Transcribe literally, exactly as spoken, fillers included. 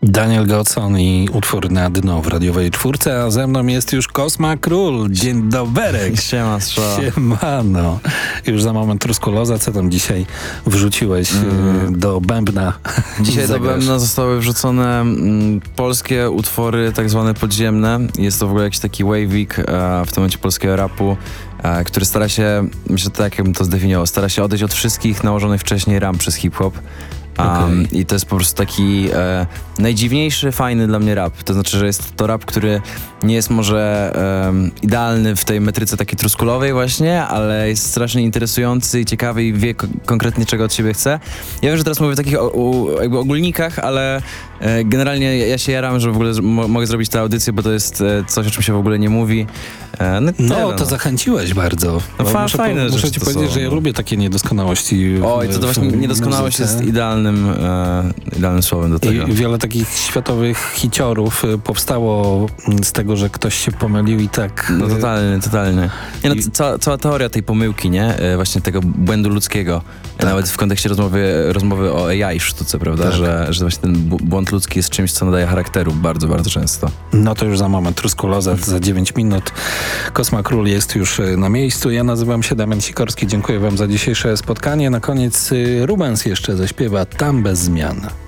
Daniel Godson i utwór na dno w radiowej czwórce, a ze mną jest już Kosma Król. Dzień doberek. Siema, strzała. Siemano. Już za moment Truskuloza. Co tam dzisiaj wrzuciłeś mm. do bębna? Dzisiaj do bębna zostały wrzucone mm, polskie utwory tak zwane podziemne. Jest to w ogóle jakiś taki waveik e, w tym momencie polskiego rapu, e, który stara się, myślę tak jakbym to zdefiniował, stara się odejść od wszystkich nałożonych wcześniej ram przez hip-hop. Um, okay. I to jest po prostu taki e, najdziwniejszy, fajny dla mnie rap. To znaczy, że jest to rap, który nie jest może e, idealny w tej metryce takiej truskulowej właśnie, ale jest strasznie interesujący i ciekawy i wie ko- konkretnie, czego od siebie chce. Ja wiem, że teraz mówię w takich o, o, jakby ogólnikach, ale e, generalnie ja się jaram, że w ogóle mo- mogę zrobić tę audycję, bo to jest e, coś, o czym się w ogóle nie mówi. E, no, no to no. zachęciłeś bardzo. No, fa- muszę fajne po, muszę ci powiedzieć, są, że ja lubię takie niedoskonałości. W, Oj, to, to właśnie niedoskonałość jest idealnym, e, idealnym słowem do tego. I wiele takich światowych hiciorów powstało z tego, że ktoś się pomylił i tak... No totalnie, totalnie. Nie, no, I... cała, cała teoria tej pomyłki, nie? Właśnie tego błędu ludzkiego. Tak. Nawet w kontekście rozmowy, rozmowy o A I sztuce, prawda? Tak. Że, że właśnie ten błąd ludzki jest czymś, co nadaje charakteru bardzo, bardzo często. No to już za moment. Truskuloza za dziewięć minut. Kosma Król jest już na miejscu. Ja nazywam się Damian Sikorski. Dziękuję wam za dzisiejsze spotkanie. Na koniec Rubens jeszcze zaśpiewa Tam bez zmian.